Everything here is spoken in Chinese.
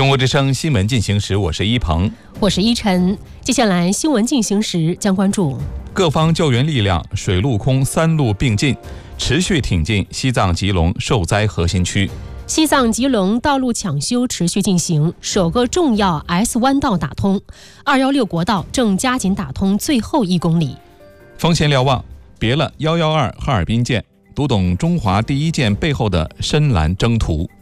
中国之声新闻进行时，我是一鹏， 我是依晨。接下来新闻进行时将关注各方救援力量水陆空三路并进，持续挺进西藏吉隆受灾核心区。 西藏吉隆道路抢修持续进行，首个重要 S 弯道打通，216国道正加紧打通最后1公里。 风险瞭望，别了112哈尔滨舰，读懂中华第一舰背后的深蓝征途。